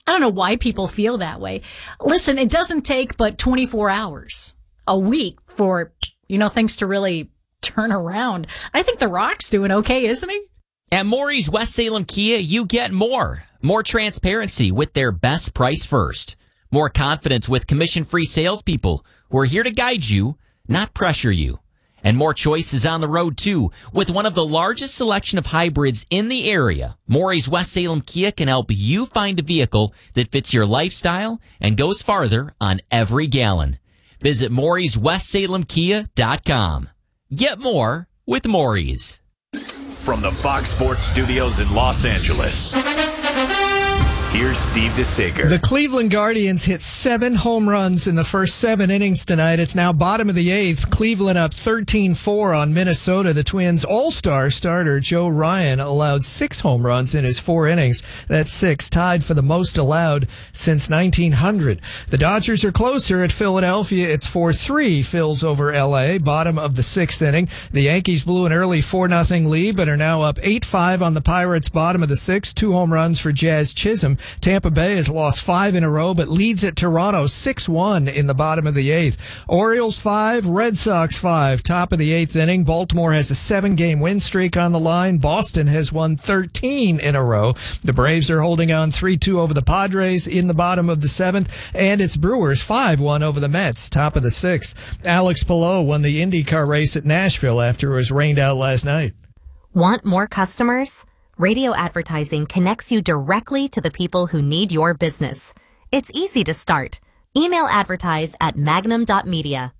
I don't know why people feel that way. Listen, it doesn't take but 24 hours a week for, things to really turn around. I think The Rock's doing okay, isn't he? At Maury's West Salem Kia, you get more. More transparency with their best price first. More confidence with commission-free salespeople who are here to guide you, not pressure you. And more choices on the road, too. With one of the largest selection of hybrids in the area, Maury's West Salem Kia can help you find a vehicle that fits your lifestyle and goes farther on every gallon. Visit Maury'sWestSalemKia.com. Get more with Maury's. From the Fox Sports Studios in Los Angeles, here's Steve DeSager. The Cleveland Guardians hit 7 home runs in the first 7 innings tonight. It's now bottom of the 8th. Cleveland up 13-4 on Minnesota. The Twins' all-star starter Joe Ryan allowed 6 home runs in his 4 innings. That's 6, tied for the most allowed since 1900. The Dodgers are closer at Philadelphia. It's 4-3 Phils over L.A., bottom of the 6th inning. The Yankees blew an early 4-0 lead, but are now up 8-5 on the Pirates, bottom of the 6th. 2 home runs for Jazz Chisholm. Tampa Bay has lost 5 in a row, but leads at Toronto 6-1 in the bottom of the 8th. Orioles 5, Red Sox 5, top of the 8th inning. Baltimore has a 7-game win streak on the line. Boston has won 13 in a row. The Braves are holding on 3-2 over the Padres in the bottom of the 7th, and it's Brewers 5-1 over the Mets, top of the 6th. Alex Palou won the IndyCar race at Nashville after it was rained out last night. Want more customers? Radio advertising connects you directly to the people who need your business. It's easy to start. Email advertise at magnum.media.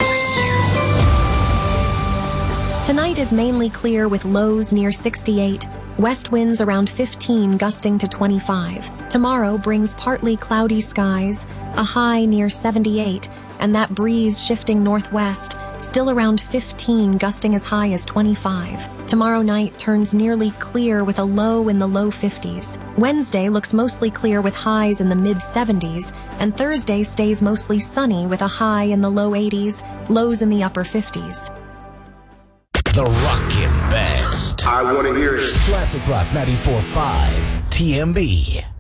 Tonight is mainly clear with lows near 68. West winds around 15, gusting to 25. Tomorrow brings partly cloudy skies, a high near 78, and that breeze shifting northwest, still around 15, gusting as high as 25. Tomorrow night turns nearly clear with a low in the low 50s. Wednesday looks mostly clear with highs in the mid-70s, and Thursday stays mostly sunny with a high in the low 80s, lows in the upper 50s. The Rockin' Best. I want to hear it. Classic Rock 94.5 TMB.